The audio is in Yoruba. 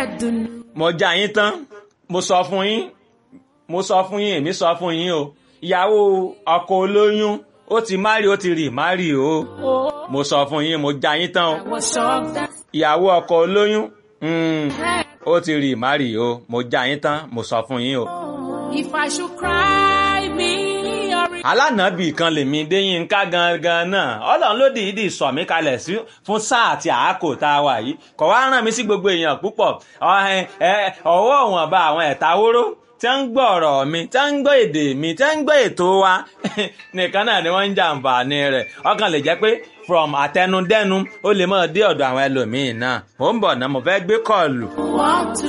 mo já yín tán mo sọ fún yín èmi sọ fún yín o ìyàwó ọkọ olóyún ó ti márì ó ti rì márì o mo sọ fún yín mo já yín tán o ìyàwó ọkọ olóyún ó ti rì márì o mo já yín tán mo sọ fún yín o. If I should cry me alánàbì kan lèmi Déyínká gangan náà Ọlọ́run ló dìídì sọ mí kalẹ̀ sí fún sáà àti àákò tá a wà yìí kò wá rán mi sí gbogbo èèyàn púpọ̀ ọwọ́ wọn bá àwọn ẹ̀ta wóró tí ń gbọ́ ọ̀rọ̀ mi tí ń gbọ́ èdè mi tí ń gbọ́ ètò wa nìkan náà ni wọ́n ń jàǹfààní rẹ̀ ọkàn lè jẹ́ pé from àtẹnudẹ́nu ó lè máa dé ọ̀dọ̀ àwọn ẹlòmíín náà mò ń bọ̀ náà mo fẹ́ gbé kọ́ọ̀lù.